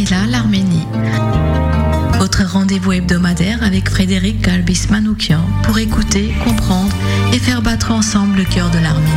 Villa, l'Arménie. Votre rendez-vous hebdomadaire avec Frédéric Galbis-Manoukian pour écouter, comprendre et faire battre ensemble le cœur de l'Arménie.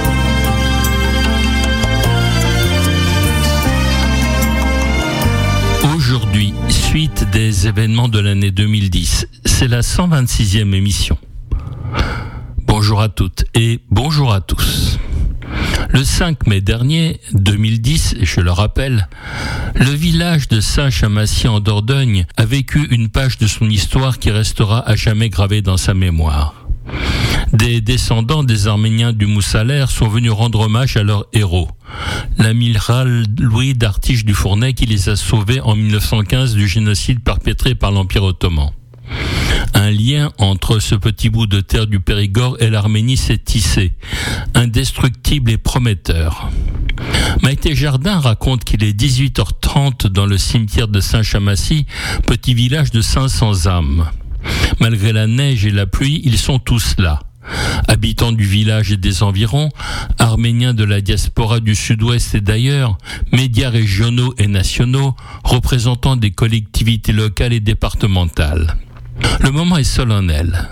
Aujourd'hui, suite des événements de l'année 2010, c'est la 126e émission. Bonjour à toutes et bonjour à tous. Le 5 mai dernier, 2010, je le rappelle, le village de Saint-Chamassis en Dordogne a vécu une page de son histoire qui restera à jamais gravée dans sa mémoire. Des descendants des Arméniens du Moussalert sont venus rendre hommage à leur héros, l'amiral Louis d'Artiche du Fournay qui les a sauvés en 1915 du génocide perpétré par l'Empire ottoman. Un lien entre ce petit bout de terre du Périgord et l'Arménie s'est tissé, indestructible et prometteur. Maïté Jardin raconte qu'il est 18h30 dans le cimetière de Saint-Chamassis, petit village de 500 âmes. Malgré la neige et la pluie, ils sont tous là. Habitants du village et des environs, Arméniens de la diaspora du sud-ouest et d'ailleurs, médias régionaux et nationaux, représentants des collectivités locales et départementales. Le moment est solennel.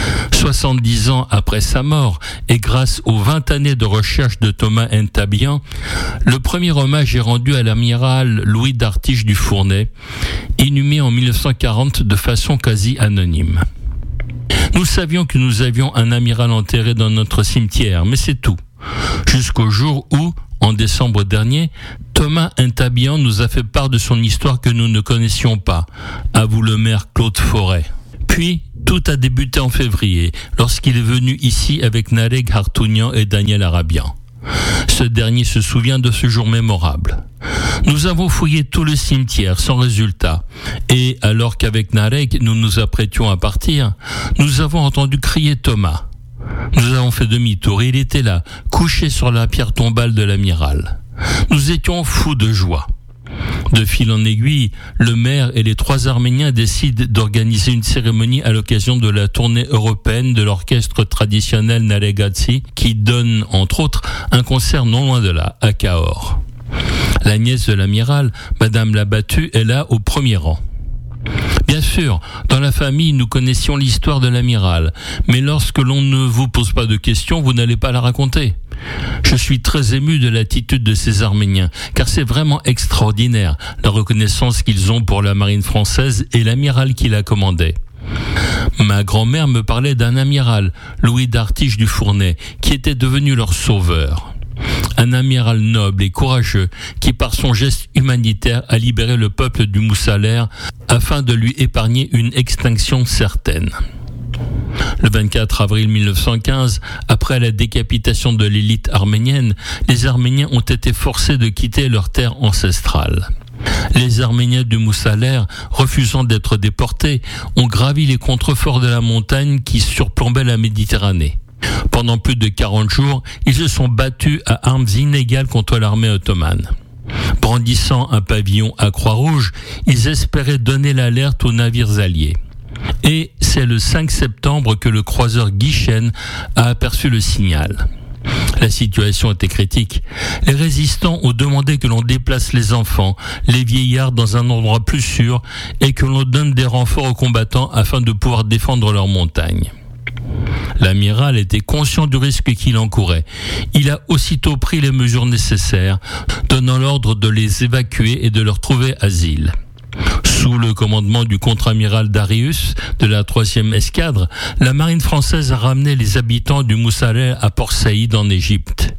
70 ans après sa mort, et grâce aux 20 années de recherche de Thomas Ntabian, le premier hommage est rendu à l'amiral Louis d'Artiche du Fournay, inhumé en 1940 de façon quasi anonyme. Nous savions que nous avions un amiral enterré dans notre cimetière, mais c'est tout. Jusqu'au jour où, en décembre dernier, Thomas Ntabian nous a fait part de son histoire que nous ne connaissions pas, avoue le maire Claude Forêt. Puis, tout a débuté en février, lorsqu'il est venu ici avec Nareg Hartounian et Daniel Arabian. Ce dernier se souvient de ce jour mémorable. Nous avons fouillé tout le cimetière sans résultat, et alors qu'avec Nareg nous nous apprêtions à partir, nous avons entendu crier Thomas. Nous avons fait demi-tour et il était là, couché sur la pierre tombale de l'amiral. Nous étions fous de joie. De fil en aiguille, le maire et les 3 Arméniens décident d'organiser une cérémonie à l'occasion de la tournée européenne de l'orchestre traditionnel Naregatsi qui donne, entre autres, un concert non loin de là, à Cahors. La nièce de l'amiral, Madame Labattu, est là au premier rang. Bien sûr, dans la famille, nous connaissions l'histoire de l'amiral, mais lorsque l'on ne vous pose pas de questions, vous n'allez pas la raconter. Je suis très ému de l'attitude de ces Arméniens, car c'est vraiment extraordinaire, la reconnaissance qu'ils ont pour la marine française et l'amiral qui la commandait. Ma grand-mère me parlait d'un amiral, Louis d'Artiche du Fournay, qui était devenu leur sauveur. Un amiral noble et courageux qui, par son geste humanitaire, a libéré le peuple du Moussalert afin de lui épargner une extinction certaine. Le 24 avril 1915, après la décapitation de l'élite arménienne, les Arméniens ont été forcés de quitter leur terre ancestrale. Les Arméniens du Moussalert, refusant d'être déportés, ont gravi les contreforts de la montagne qui surplombaient la Méditerranée. Pendant plus de 40 jours, ils se sont battus à armes inégales contre l'armée ottomane. Brandissant un pavillon à Croix-Rouge, ils espéraient donner l'alerte aux navires alliés. Et c'est le 5 septembre que le croiseur Guichen a aperçu le signal. La situation était critique. Les résistants ont demandé que l'on déplace les enfants, les vieillards dans un endroit plus sûr et que l'on donne des renforts aux combattants afin de pouvoir défendre leur montagne. L'amiral était conscient du risque qu'il encourait. Il a aussitôt pris les mesures nécessaires, donnant l'ordre de les évacuer et de leur trouver asile. Sous le commandement du contre-amiral Darius de la 3e escadre, la marine française a ramené les habitants du Moussalert à Port Saïd en Égypte.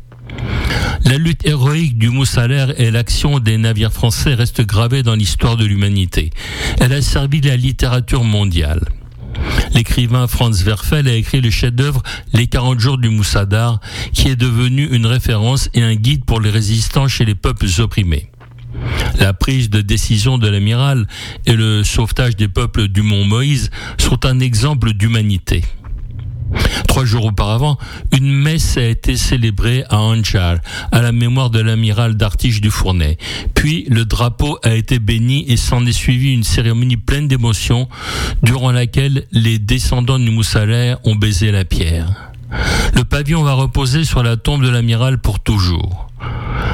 La lutte héroïque du Moussalert et l'action des navires français restent gravées dans l'histoire de l'humanité. Elle a servi la littérature mondiale. L'écrivain Franz Werfel a écrit le chef-d'œuvre Les 40 jours du Moussadar, qui est devenu une référence et un guide pour les résistants chez les peuples opprimés. La prise de décision de l'amiral et le sauvetage des peuples du mont Moïse sont un exemple d'humanité. 3 jours auparavant, une messe a été célébrée à Anjar, à la mémoire de l'amiral d'Artiche du Fournay. Puis, le drapeau a été béni et s'en est suivi une cérémonie pleine d'émotions, durant laquelle les descendants du Moussalert ont baisé la pierre. Le pavillon va reposer sur la tombe de l'amiral pour toujours.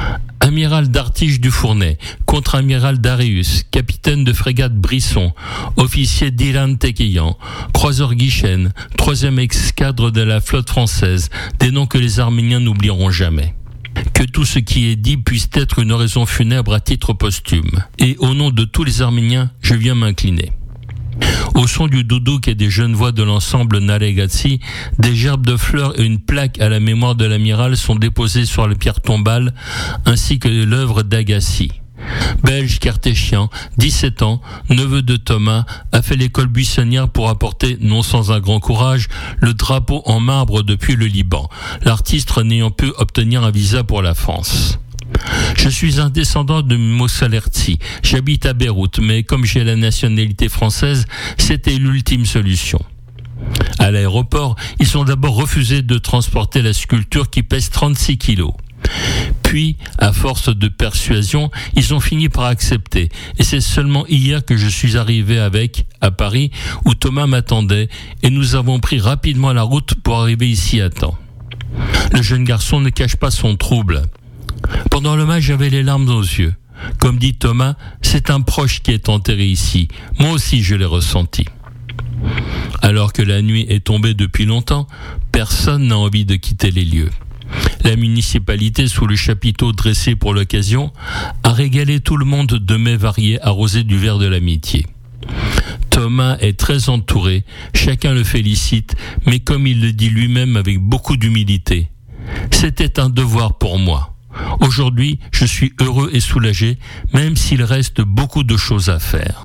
amiral d'Artige du Fournay, contre-amiral d'Aréus, capitaine de frégate Brisson, officier d'Iran Tekeyan, croiseur Guichen, 3e escadre de la flotte française, des noms que les Arméniens n'oublieront jamais. Que tout ce qui est dit puisse être une oraison funèbre à titre posthume. Et au nom de tous les Arméniens, je viens m'incliner. Au son du doudouk et des jeunes voix de l'ensemble Naregatsi, des gerbes de fleurs et une plaque à la mémoire de l'amiral sont déposées sur la pierre tombale, ainsi que l'œuvre d'Agassi. Belge cartéchien, 17 ans, neveu de Thomas, a fait l'école buissonnière pour apporter, non sans un grand courage, le drapeau en marbre depuis le Liban, l'artiste n'ayant pu obtenir un visa pour la France. Je suis un descendant de Moussalertsi. J'habite à Beyrouth, mais comme j'ai la nationalité française, c'était l'ultime solution. À l'aéroport, ils ont d'abord refusé de transporter la sculpture qui pèse 36 kilos. Puis, à force de persuasion, ils ont fini par accepter. Et c'est seulement hier que je suis arrivé à Paris, où Thomas m'attendait, et nous avons pris rapidement la route pour arriver ici à temps. Le jeune garçon ne cache pas son trouble. Pendant l'hommage, j'avais les larmes aux yeux. Comme dit Thomas, c'est un proche qui est enterré ici. Moi aussi, je l'ai ressenti. Alors que la nuit est tombée depuis longtemps, personne n'a envie de quitter les lieux. La municipalité, sous le chapiteau dressé pour l'occasion, a régalé tout le monde de mets variés arrosés du verre de l'amitié. Thomas est très entouré, chacun le félicite, mais comme il le dit lui-même avec beaucoup d'humilité, c'était un devoir pour moi. Aujourd'hui, je suis heureux et soulagé, même s'il reste beaucoup de choses à faire.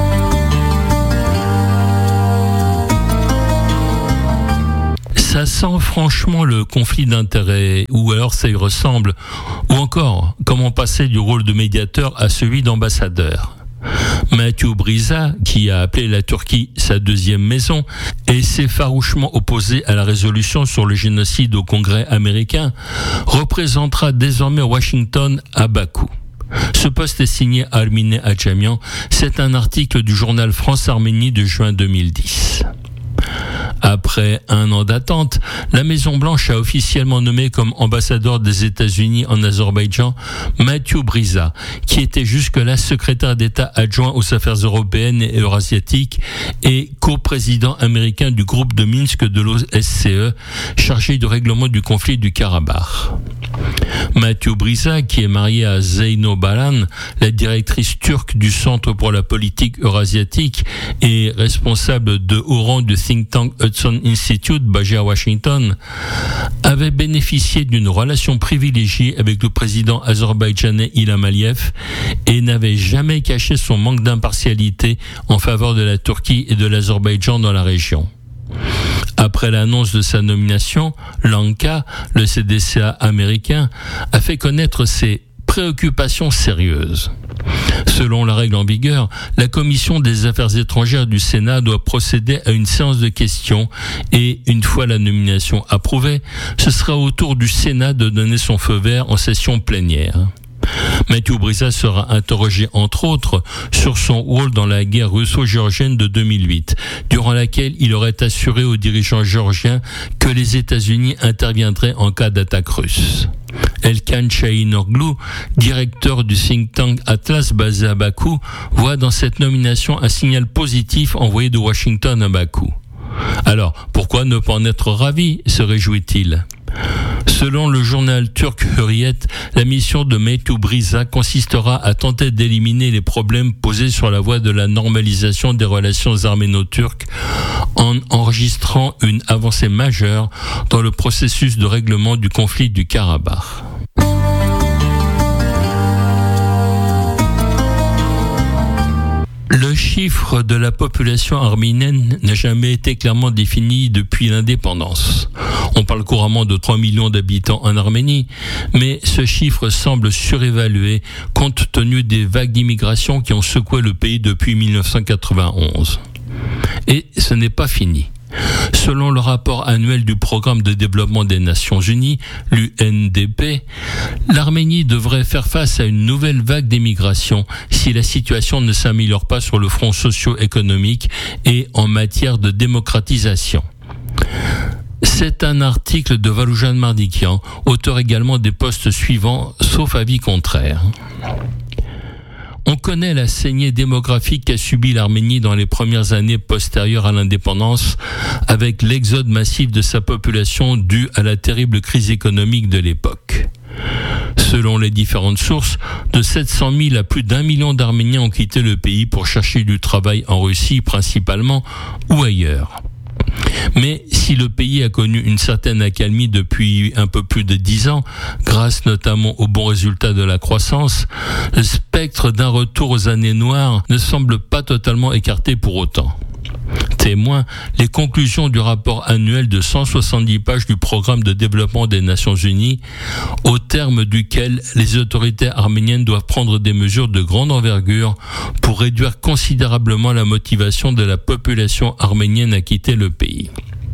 Ça sent franchement le conflit d'intérêts, ou alors ça y ressemble, ou encore comment passer du rôle de médiateur à celui d'ambassadeur. Mathieu Brisa, qui a appelé la Turquie sa deuxième maison et s'est farouchement opposé à la résolution sur le génocide au Congrès américain, représentera désormais Washington à Bakou. Ce poste est signé Armine Adjamian. C'est un article du journal France-Arménie de juin 2010. Après un an d'attente, la Maison-Blanche a officiellement nommé comme ambassadeur des États-Unis en Azerbaïdjan Mathieu Brisa, qui était jusque-là secrétaire d'État adjoint aux affaires européennes et eurasiatiques et coprésident américain du groupe de Minsk de l'OSCE, chargé du règlement du conflit du Karabakh. Mathieu Brisa, qui est marié à Zeyno Balan, la directrice turque du Centre pour la politique eurasiatique et responsable de haut rang du think tank Hudson Institute basé à Washington, avait bénéficié d'une relation privilégiée avec le président azerbaïdjanais Ilham Aliyev et n'avait jamais caché son manque d'impartialité en faveur de la Turquie et de l'Azerbaïdjan dans la région. Après l'annonce de sa nomination, l'ANCA, le CDCA américain, a fait connaître ses préoccupations sérieuses. Selon la règle en vigueur, la Commission des Affaires étrangères du Sénat doit procéder à une séance de questions et, une fois la nomination approuvée, ce sera au tour du Sénat de donner son feu vert en session plénière. Mathieu Brisa sera interrogé entre autres sur son rôle dans la guerre russo-géorgienne de 2008, durant laquelle il aurait assuré aux dirigeants géorgiens que les États-Unis interviendraient en cas d'attaque russe. Elkan Shahinoglu, directeur du think tank Atlas basé à Bakou, voit dans cette nomination un signal positif envoyé de Washington à Bakou. Alors, pourquoi ne pas en être ravi, se réjouit-il ? Selon le journal turc Hürriyet, la mission de Mathieu Brisa consistera à tenter d'éliminer les problèmes posés sur la voie de la normalisation des relations arméno-turques en enregistrant une avancée majeure dans le processus de règlement du conflit du Karabakh. Le chiffre de la population arménienne n'a jamais été clairement défini depuis l'indépendance. On parle couramment de 3 millions d'habitants en Arménie, mais ce chiffre semble surévalué compte tenu des vagues d'immigration qui ont secoué le pays depuis 1991. Et ce n'est pas fini. Selon le rapport annuel du Programme de développement des Nations Unies, l'UNDP, l'Arménie devrait faire face à une nouvelle vague d'immigration si la situation ne s'améliore pas sur le front socio-économique et en matière de démocratisation. C'est un article de Valoujan Mardikian, auteur également des posts suivants, sauf avis contraire. On connaît la saignée démographique qu'a subie l'Arménie dans les premières années postérieures à l'indépendance, avec l'exode massif de sa population dû à la terrible crise économique de l'époque. Selon les différentes sources, de 700 000 à plus d'1 million d'Arméniens ont quitté le pays pour chercher du travail en Russie principalement ou ailleurs. Mais si le pays a connu une certaine accalmie depuis un peu plus de 10 ans, grâce notamment aux bons résultats de la croissance, le spectre d'un retour aux années noires ne semble pas totalement écarté pour autant. Témoin, les conclusions du rapport annuel de 170 pages du Programme de développement des Nations Unies, au terme duquel les autorités arméniennes doivent prendre des mesures de grande envergure pour réduire considérablement la motivation de la population arménienne à quitter le pays.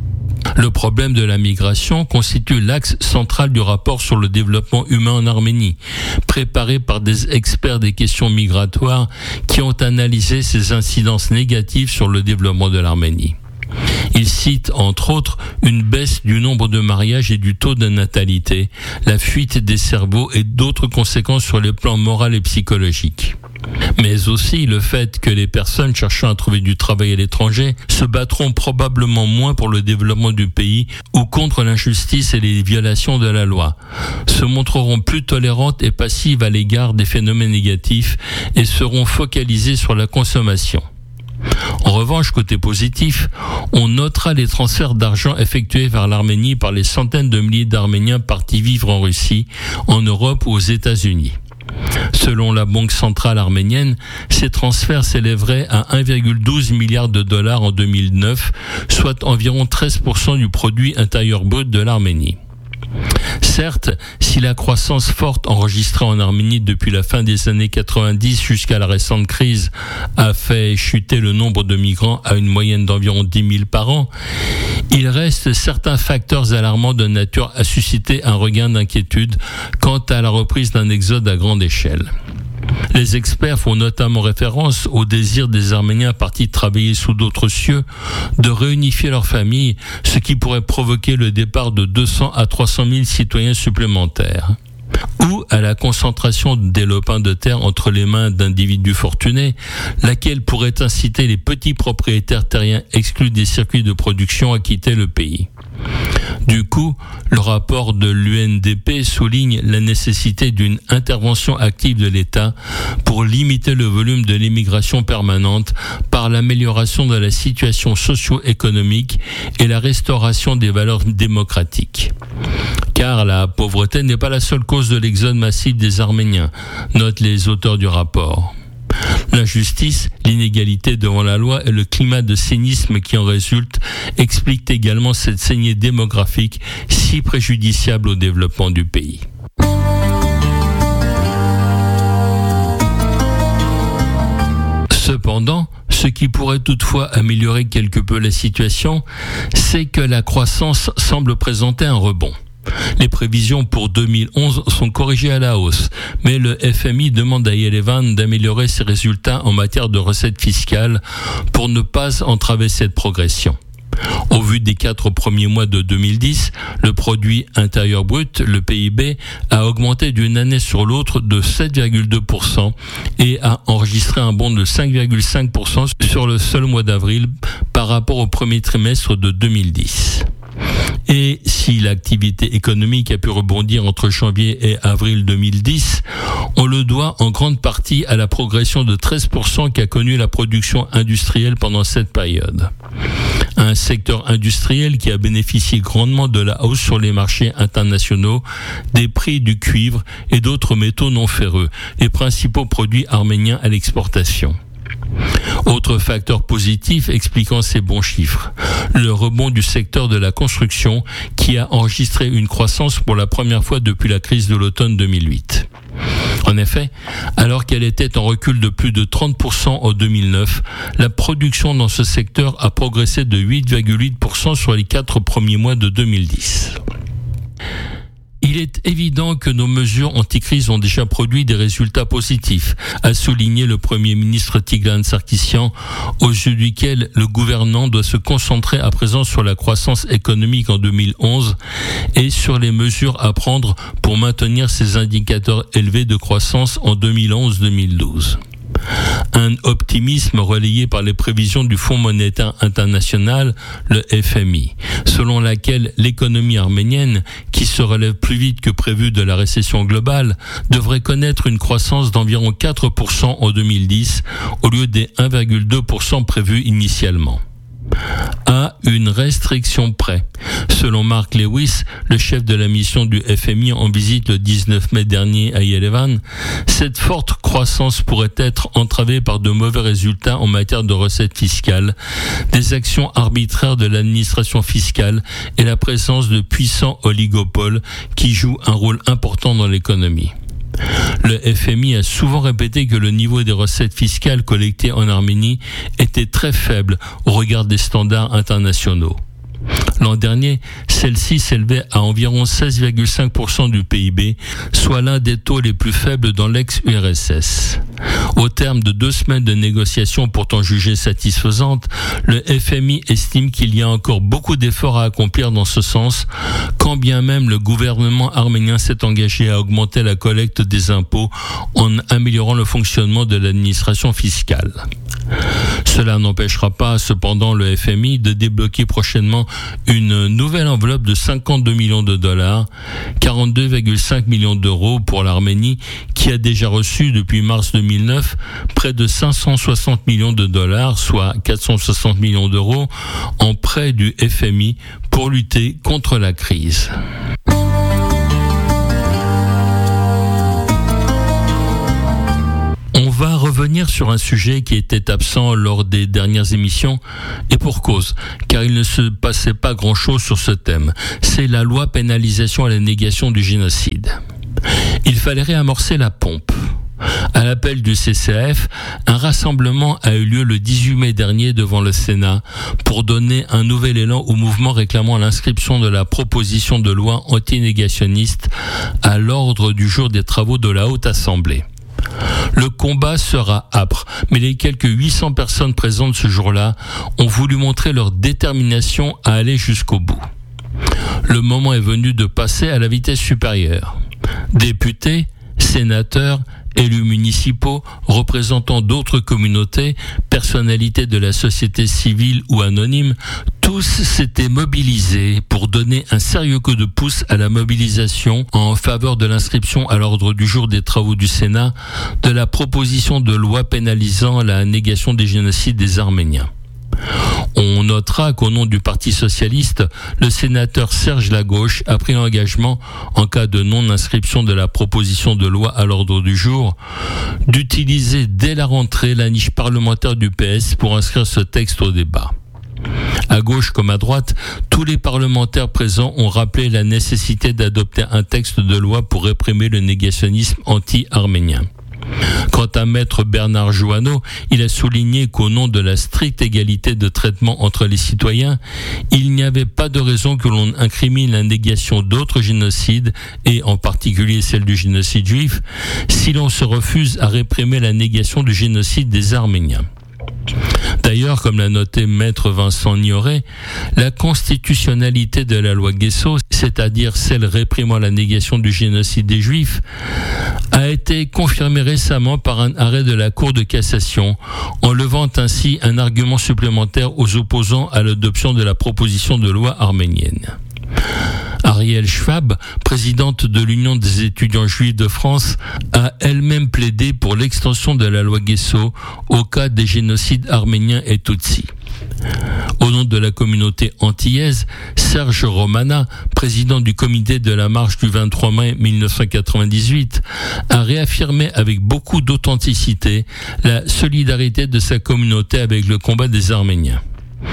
Le problème de la migration constitue l'axe central du rapport sur le développement humain en Arménie, préparé par des experts des questions migratoires qui ont analysé ces incidences négatives sur le développement de l'Arménie. Il cite, entre autres, une baisse du nombre de mariages et du taux de natalité, la fuite des cerveaux et d'autres conséquences sur les plans moral et psychologique. Mais aussi le fait que les personnes cherchant à trouver du travail à l'étranger se battront probablement moins pour le développement du pays ou contre l'injustice et les violations de la loi, se montreront plus tolérantes et passives à l'égard des phénomènes négatifs et seront focalisées sur la consommation. En revanche, côté positif, on notera les transferts d'argent effectués vers l'Arménie par les centaines de milliers d'Arméniens partis vivre en Russie, en Europe ou aux États-Unis. Selon la Banque centrale arménienne, ces transferts s'élèveraient à 1,12 milliard de dollars en 2009, soit environ 13% du produit intérieur brut de l'Arménie. Certes, si la croissance forte enregistrée en Arménie depuis la fin des années 90 jusqu'à la récente crise a fait chuter le nombre de migrants à une moyenne d'environ 10 000 par an, il reste certains facteurs alarmants de nature à susciter un regain d'inquiétude quant à la reprise d'un exode à grande échelle. Les experts font notamment référence au désir des Arméniens partis travailler sous d'autres cieux de réunifier leurs familles, ce qui pourrait provoquer le départ de 200 à 300 000 citoyens supplémentaires. Ou à la concentration des lopins de terre entre les mains d'individus fortunés, laquelle pourrait inciter les petits propriétaires terriens exclus des circuits de production à quitter le pays. Du coup, le rapport de l'UNDP souligne la nécessité d'une intervention active de l'État pour limiter le volume de l'immigration permanente par l'amélioration de la situation socio-économique et la restauration des valeurs démocratiques. Car la pauvreté n'est pas la seule cause de l'exode massif des Arméniens, notent les auteurs du rapport. L'injustice, l'inégalité devant la loi et le climat de cynisme qui en résulte expliquent également cette saignée démographique si préjudiciable au développement du pays. Cependant, ce qui pourrait toutefois améliorer quelque peu la situation, c'est que la croissance semble présenter un rebond. Les prévisions pour 2011 sont corrigées à la hausse, mais le FMI demande à Yerevan d'améliorer ses résultats en matière de recettes fiscales pour ne pas entraver cette progression. Au vu des 4 premiers mois de 2010, le produit intérieur brut, le PIB, a augmenté d'une année sur l'autre de 7,2% et a enregistré un bond de 5,5% sur le seul mois d'avril par rapport au premier trimestre de 2010. Et si l'activité économique a pu rebondir entre janvier et avril 2010, on le doit en grande partie à la progression de 13% qu'a connue la production industrielle pendant cette période. Un secteur industriel qui a bénéficié grandement de la hausse sur les marchés internationaux des prix du cuivre et d'autres métaux non ferreux, les principaux produits arméniens à l'exportation. Autre facteur positif expliquant ces bons chiffres, le rebond du secteur de la construction qui a enregistré une croissance pour la première fois depuis la crise de l'automne 2008. En effet, alors qu'elle était en recul de plus de 30% en 2009, la production dans ce secteur a progressé de 8,8% sur les 4 premiers mois de 2010. Il est évident que nos mesures anti-crise ont déjà produit des résultats positifs, a souligné le Premier ministre Tigran Sarkisian, aux yeux duquel le gouvernement doit se concentrer à présent sur la croissance économique en 2011 et sur les mesures à prendre pour maintenir ces indicateurs élevés de croissance en 2011-2012. Un optimisme relayé par les prévisions du Fonds monétaire international, le FMI, selon laquelle l'économie arménienne, qui se relève plus vite que prévu de la récession globale, devrait connaître une croissance d'environ 4% en 2010 au lieu des 1,2% prévus initialement. À une restriction près. Selon Mark Lewis, le chef de la mission du FMI en visite le 19 mai dernier à Yerevan, cette forte croissance pourrait être entravée par de mauvais résultats en matière de recettes fiscales, des actions arbitraires de l'administration fiscale et la présence de puissants oligopoles qui jouent un rôle important dans l'économie. Le FMI a souvent répété que le niveau des recettes fiscales collectées en Arménie était très faible au regard des standards internationaux. L'an dernier, celle-ci s'élevait à environ 16,5% du PIB, soit l'un des taux les plus faibles dans l'ex-URSS. Au terme de 2 semaines de négociations pourtant jugées satisfaisantes, le FMI estime qu'il y a encore beaucoup d'efforts à accomplir dans ce sens, quand bien même le gouvernement arménien s'est engagé à augmenter la collecte des impôts en améliorant le fonctionnement de l'administration fiscale. Cela n'empêchera pas cependant le FMI de débloquer prochainement une nouvelle enveloppe de 52 millions de dollars, 42,5 millions d'euros pour l'Arménie, qui a déjà reçu depuis mars 2009 près de 560 millions de dollars, soit 460 millions d'euros, en prêt du FMI pour lutter contre la crise. On va revenir sur un sujet qui était absent lors des dernières émissions, et pour cause, car il ne se passait pas grand-chose sur ce thème. C'est la loi pénalisation à la négation du génocide. Il fallait réamorcer la pompe. À l'appel du CCAF, un rassemblement a eu lieu le 18 mai dernier devant le Sénat pour donner un nouvel élan au mouvement réclamant l'inscription de la proposition de loi antinégationniste à l'ordre du jour des travaux de la Haute Assemblée. Le combat sera âpre, mais les quelques 800 personnes présentes ce jour-là ont voulu montrer leur détermination à aller jusqu'au bout. Le moment est venu de passer à la vitesse supérieure. Députés, sénateurs, élus municipaux, représentants d'autres communautés, personnalités de la société civile ou anonymes, tous s'étaient mobilisés pour donner un sérieux coup de pouce à la mobilisation en faveur de l'inscription à l'ordre du jour des travaux du Sénat de la proposition de loi pénalisant la négation des génocides des Arméniens. On notera qu'au nom du Parti socialiste, le sénateur Serge Lagauche a pris l'engagement, en cas de non-inscription de la proposition de loi à l'ordre du jour, d'utiliser dès la rentrée la niche parlementaire du PS pour inscrire ce texte au débat. À gauche comme à droite, tous les parlementaires présents ont rappelé la nécessité d'adopter un texte de loi pour réprimer le négationnisme anti-arménien. Quant à maître Bernard Jouanneau, il a souligné qu'au nom de la stricte égalité de traitement entre les citoyens, il n'y avait pas de raison que l'on incrimine la négation d'autres génocides, et en particulier celle du génocide juif, si l'on se refuse à réprimer la négation du génocide des Arméniens. D'ailleurs, comme l'a noté maître Vincent Nioret, la constitutionnalité de la loi Guesso, c'est-à-dire celle réprimant la négation du génocide des Juifs, a été confirmée récemment par un arrêt de la Cour de cassation, en levant ainsi un argument supplémentaire aux opposants à l'adoption de la proposition de loi arménienne. Ariel Schwab, présidente de l'Union des étudiants juifs de France, a elle-même plaidé pour l'extension de la loi Guesso au cas des génocides arméniens et tutsis. Au nom de la communauté antillaise, Serge Romana, président du comité de la marche du 23 mai 1998, a réaffirmé avec beaucoup d'authenticité la solidarité de sa communauté avec le combat des Arméniens.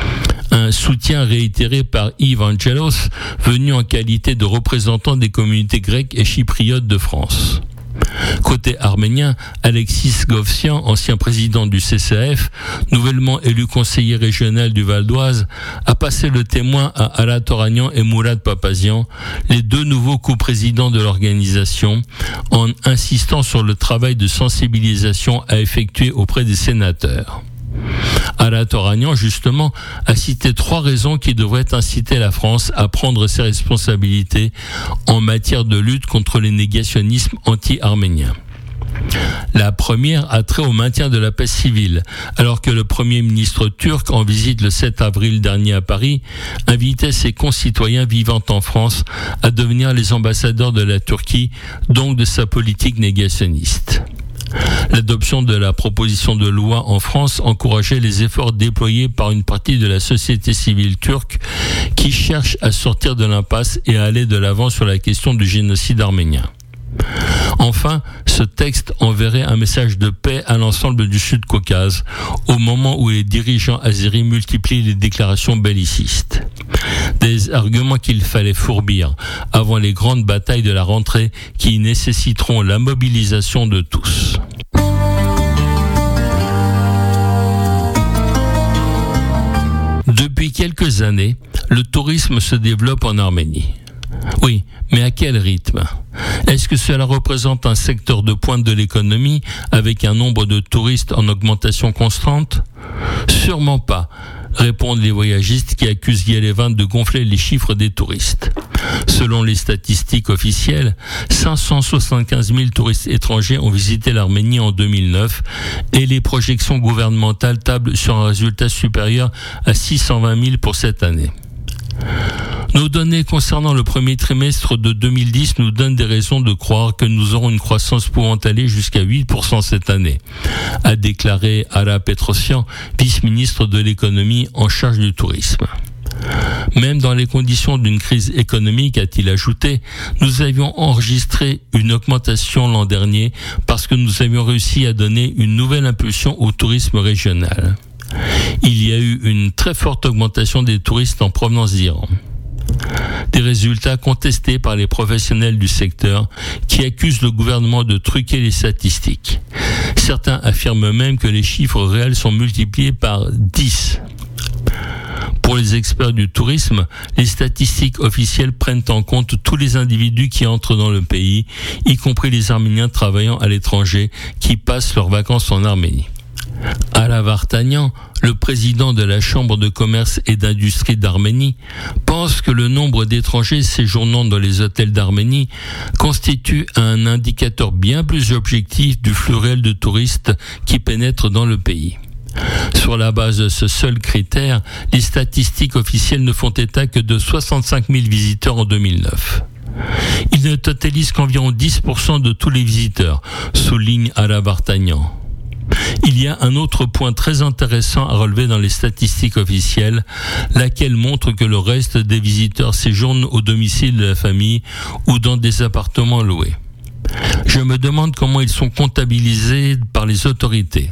Un soutien réitéré par Yves Angelos, venu en qualité de représentant des communautés grecques et chypriotes de France. Côté arménien, Alexis Govsian, ancien président du CCAF, nouvellement élu conseiller régional du Val d'Oise, a passé le témoin à Alat Oranian et Mourad Papazian, les deux nouveaux coprésidents de l'organisation, en insistant sur le travail de sensibilisation à effectuer auprès des sénateurs. Alat Oranian, justement, a cité 3 raisons qui devraient inciter la France à prendre ses responsabilités en matière de lutte contre les négationnismes anti-arméniens. La première a trait au maintien de la paix civile, alors que le Premier ministre turc, en visite le 7 avril dernier à Paris, invitait ses concitoyens vivant en France à devenir les ambassadeurs de la Turquie, donc de sa politique négationniste. L'adoption de la proposition de loi en France encourageait les efforts déployés par une partie de la société civile turque qui cherche à sortir de l'impasse et à aller de l'avant sur la question du génocide arménien. Enfin, ce texte enverrait un message de paix à l'ensemble du Sud-Caucase, au moment où les dirigeants azéris multiplient les déclarations bellicistes. Des arguments qu'il fallait fourbir avant les grandes batailles de la rentrée qui nécessiteront la mobilisation de tous. Depuis quelques années, le tourisme se développe en Arménie. Oui, mais à quel rythme ? Est-ce que cela représente un secteur de pointe de l'économie avec un nombre de touristes en augmentation constante ? Sûrement pas, répondent les voyagistes qui accusent Yerevan de gonfler les chiffres des touristes. Selon les statistiques officielles, 575 000 touristes étrangers ont visité l'Arménie en 2009 et les projections gouvernementales tablent sur un résultat supérieur à 620 000 pour cette année. Nos données concernant le premier trimestre de 2010 nous donnent des raisons de croire que nous aurons une croissance pouvant aller jusqu'à 8% cette année, a déclaré Ara Petrosyan, vice-ministre de l'économie en charge du tourisme. Même dans les conditions d'une crise économique, a-t-il ajouté, nous avions enregistré une augmentation l'an dernier parce que nous avions réussi à donner une nouvelle impulsion au tourisme régional. Il y a eu une très forte augmentation des touristes en provenance d'Iran. Des résultats contestés par les professionnels du secteur qui accusent le gouvernement de truquer les statistiques. Certains affirment même que les chiffres réels sont multipliés par 10. Pour les experts du tourisme, les statistiques officielles prennent en compte tous les individus qui entrent dans le pays, y compris les Arméniens travaillant à l'étranger qui passent leurs vacances en Arménie. Ala Vartanian, le président de la Chambre de commerce et d'industrie d'Arménie, pense que le nombre d'étrangers séjournant dans les hôtels d'Arménie constitue un indicateur bien plus objectif du flux réel de touristes qui pénètrent dans le pays. Sur la base de ce seul critère, les statistiques officielles ne font état que de 65 000 visiteurs en 2009. Ils ne totalisent qu'environ 10% de tous les visiteurs, souligne Ala Vartanian. Il y a un autre point très intéressant à relever dans les statistiques officielles, laquelle montre que le reste des visiteurs séjournent au domicile de la famille ou dans des appartements loués. Je me demande comment ils sont comptabilisés par les autorités.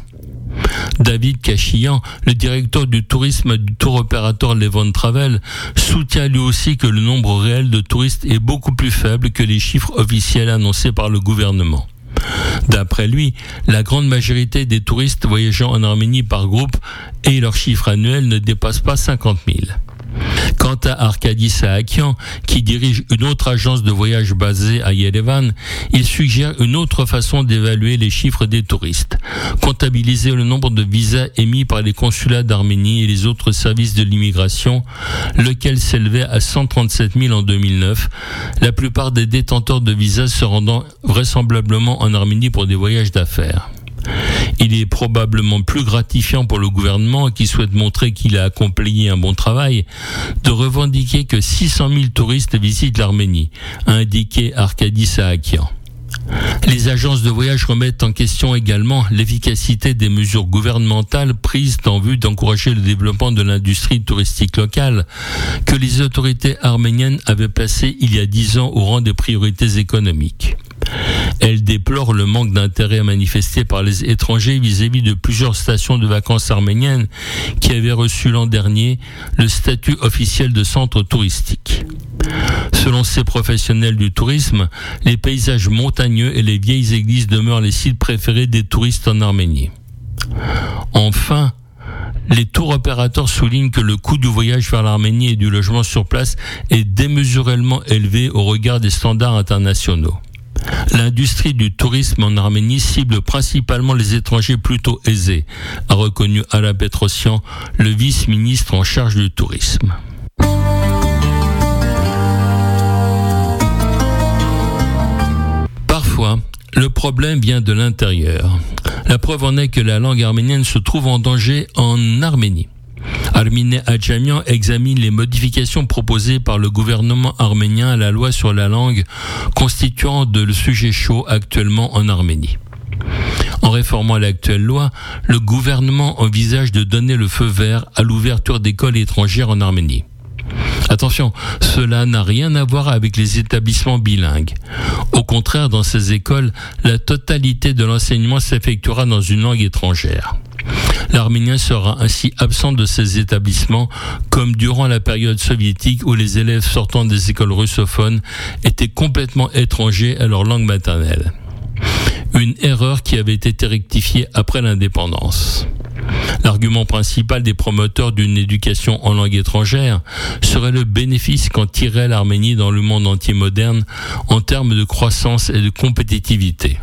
David Kachillan, le directeur du tourisme du tour opérateur Levon Travel, soutient lui aussi que le nombre réel de touristes est beaucoup plus faible que les chiffres officiels annoncés par le gouvernement. D'après lui, la grande majorité des touristes voyageant en Arménie par groupe et leur chiffre annuel ne dépasse pas 50 000. Quant à Arkady Saakian, qui dirige une autre agence de voyage basée à Yerevan, il suggère une autre façon d'évaluer les chiffres des touristes. Comptabiliser le nombre de visas émis par les consulats d'Arménie et les autres services de l'immigration, lequel s'élevait à 137 000 en 2009, la plupart des détenteurs de visas se rendant vraisemblablement en Arménie pour des voyages d'affaires. Il est probablement plus gratifiant pour le gouvernement, qui souhaite montrer qu'il a accompli un bon travail, de revendiquer que 600 000 touristes visitent l'Arménie, a indiqué Arkady Saakian. Les agences de voyage remettent en question également l'efficacité des mesures gouvernementales prises en vue d'encourager le développement de l'industrie touristique locale, que les autorités arméniennes avaient placées il y a 10 ans au rang des priorités économiques. Elle déplore le manque d'intérêt manifesté par les étrangers vis-à-vis de plusieurs stations de vacances arméniennes qui avaient reçu l'an dernier le statut officiel de centre touristique. Selon ces professionnels du tourisme, les paysages montagneux et les vieilles églises demeurent les sites préférés des touristes en Arménie. Enfin, les tours opérateurs soulignent que le coût du voyage vers l'Arménie et du logement sur place est démesurément élevé au regard des standards internationaux. L'industrie du tourisme en Arménie cible principalement les étrangers plutôt aisés, a reconnu Ala Petrosyan, le vice-ministre en charge du tourisme. Parfois, le problème vient de l'intérieur. La preuve en est que la langue arménienne se trouve en danger en Arménie. Armine Adjamian examine les modifications proposées par le gouvernement arménien à la loi sur la langue, constituant le sujet chaud actuellement en Arménie. En réformant l'actuelle loi, le gouvernement envisage de donner le feu vert à l'ouverture d'écoles étrangères en Arménie. Attention, cela n'a rien à voir avec les établissements bilingues. Au contraire, dans ces écoles, la totalité de l'enseignement s'effectuera dans une langue étrangère. L'arménien sera ainsi absent de ces établissements, comme durant la période soviétique où les élèves sortant des écoles russophones étaient complètement étrangers à leur langue maternelle. Une erreur qui avait été rectifiée après l'indépendance. L'argument principal des promoteurs d'une éducation en langue étrangère serait le bénéfice qu'en tirerait l'Arménie dans le monde entier moderne en termes de croissance et de compétitivité.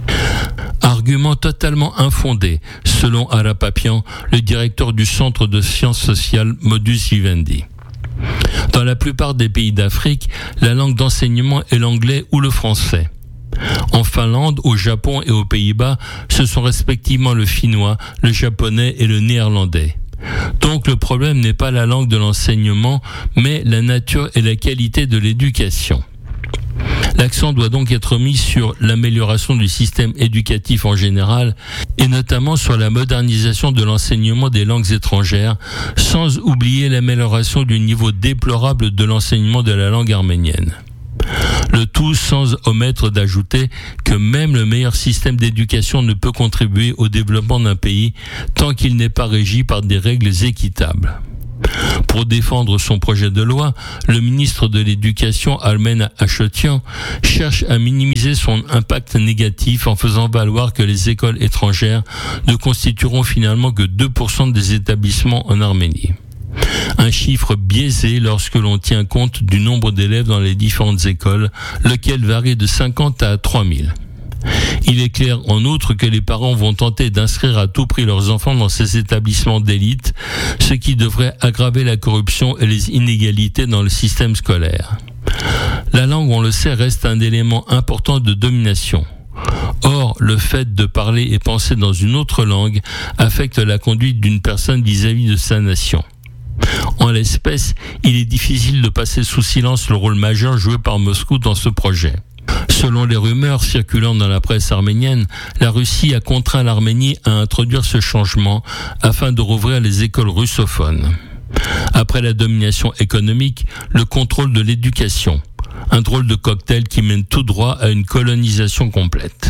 Argument totalement infondé, selon Ara Papian, le directeur du Centre de sciences sociales Modus Vivendi. Dans la plupart des pays d'Afrique, la langue d'enseignement est l'anglais ou le français. En Finlande, au Japon et aux Pays-Bas, ce sont respectivement le finnois, le japonais et le néerlandais. Donc le problème n'est pas la langue de l'enseignement, mais la nature et la qualité de l'éducation. L'accent doit donc être mis sur l'amélioration du système éducatif en général et notamment sur la modernisation de l'enseignement des langues étrangères, sans oublier l'amélioration du niveau déplorable de l'enseignement de la langue arménienne. Le tout sans omettre d'ajouter que même le meilleur système d'éducation ne peut contribuer au développement d'un pays tant qu'il n'est pas régi par des règles équitables. Pour défendre son projet de loi, le ministre de l'Éducation, Armen Achotian, cherche à minimiser son impact négatif en faisant valoir que les écoles étrangères ne constitueront finalement que 2% des établissements en Arménie. Un chiffre biaisé lorsque l'on tient compte du nombre d'élèves dans les différentes écoles, lequel varie de 50 à 3000. Il est clair en outre que les parents vont tenter d'inscrire à tout prix leurs enfants dans ces établissements d'élite, ce qui devrait aggraver la corruption et les inégalités dans le système scolaire. La langue, on le sait, reste un élément important de domination. Or, le fait de parler et penser dans une autre langue affecte la conduite d'une personne vis-à-vis de sa nation. En l'espèce, il est difficile de passer sous silence le rôle majeur joué par Moscou dans ce projet. Selon les rumeurs circulant dans la presse arménienne, la Russie a contraint l'Arménie à introduire ce changement afin de rouvrir les écoles russophones. Après la domination économique, le contrôle de l'éducation. Un drôle de cocktail qui mène tout droit à une colonisation complète.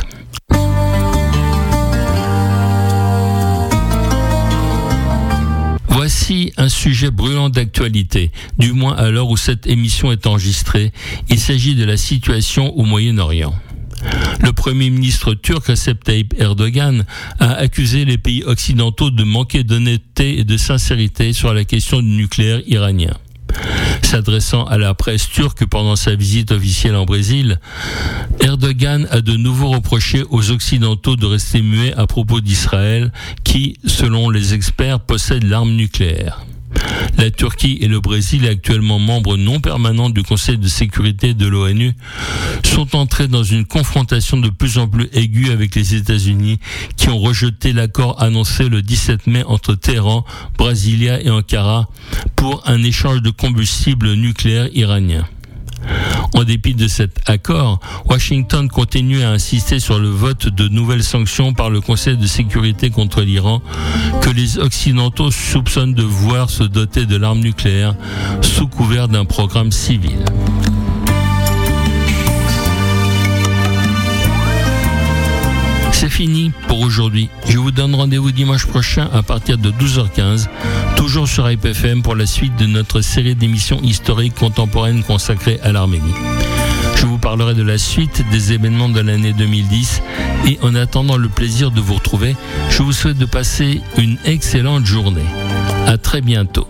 Voici un sujet brûlant d'actualité, du moins à l'heure où cette émission est enregistrée. Il s'agit de la situation au Moyen-Orient. Le Premier ministre turc Recep Tayyip Erdogan a accusé les pays occidentaux de manquer d'honnêteté et de sincérité sur la question du nucléaire iranien. S'adressant à la presse turque pendant sa visite officielle en Brésil, Erdogan a de nouveau reproché aux Occidentaux de rester muets à propos d'Israël qui, selon les experts, possède l'arme nucléaire. La Turquie et le Brésil, actuellement membres non permanents du Conseil de sécurité de l'ONU, sont entrés dans une confrontation de plus en plus aiguë avec les États-Unis qui ont rejeté l'accord annoncé le 17 mai entre Téhéran, Brasilia et Ankara pour un échange de combustible nucléaire iranien. En dépit de cet accord, Washington continue à insister sur le vote de nouvelles sanctions par le Conseil de sécurité contre l'Iran que les Occidentaux soupçonnent de vouloir se doter de l'arme nucléaire sous couvert d'un programme civil. C'est fini pour aujourd'hui. Je vous donne rendez-vous dimanche prochain à partir de 12h15, toujours sur Hype FM pour la suite de notre série d'émissions historiques contemporaines consacrées à l'Arménie. Je vous parlerai de la suite des événements de l'année 2010 et en attendant le plaisir de vous retrouver, je vous souhaite de passer une excellente journée. À très bientôt.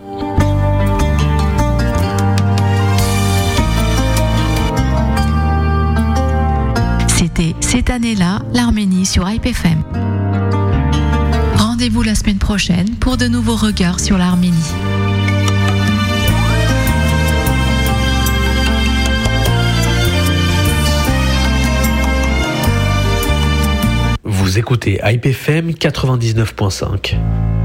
C'était cette année-là, l'Arménie sur Hype FM. Rendez-vous la semaine prochaine pour de nouveaux regards sur l'Arménie. Vous écoutez Hype FM 99.5.